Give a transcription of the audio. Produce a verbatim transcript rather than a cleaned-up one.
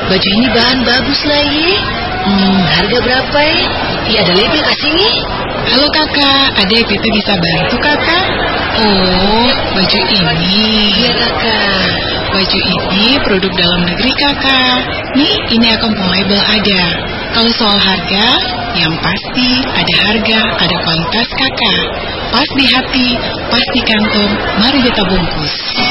baju ini bahan bagus lah ye. Hmm, harga berapa ya? Iya ada label asingnya. Halo kakak, adek Pipi bisa bantu kakak? Oh, baju ini. Iya kakak. Baju ini produk dalam negeri kakak. Nih, ini akan label ada. Kalau soal harga, yang pasti ada harga, ada kualitas kakak. Pas di hati, pas di kantong, mari kita bungkus.